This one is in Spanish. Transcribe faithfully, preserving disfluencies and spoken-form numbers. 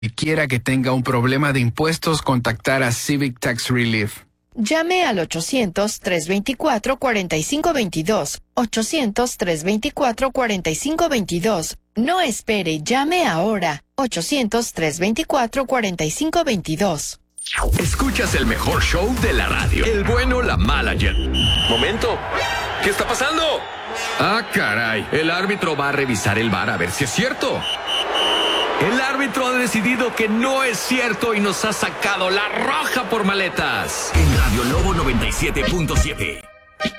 Quiera que tenga un problema de impuestos, contactar a Civic Tax Relief. Llame al ochocientos, trescientos veinticuatro, cuarenta y cinco veintidós. ochocientos, trescientos veinticuatro, cuarenta y cinco veintidós. No espere, llame ahora. ochocientos, trescientos veinticuatro, cuarenta y cinco veintidós. Escuchas el mejor show de la radio. El bueno, la mala y el... Momento. ¿Qué está pasando? Ah, caray. El árbitro va a revisar el V A R a ver si es cierto. El árbitro ha decidido que no es cierto y nos ha sacado la roja por maletas. En Radio Lobo noventa y siete punto siete.